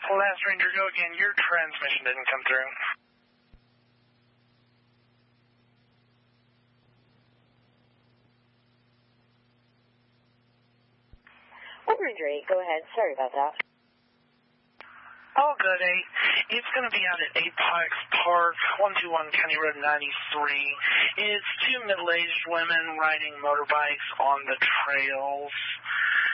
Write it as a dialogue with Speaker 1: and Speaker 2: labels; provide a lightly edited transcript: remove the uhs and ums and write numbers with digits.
Speaker 1: Last Ranger, go again. Your transmission didn't come through.
Speaker 2: Ranger 8, go ahead. Sorry about that.
Speaker 1: All good, 8. It's going to be out at Apex Park, 121 County Road 93. It's two middle-aged women riding motorbikes on the trails.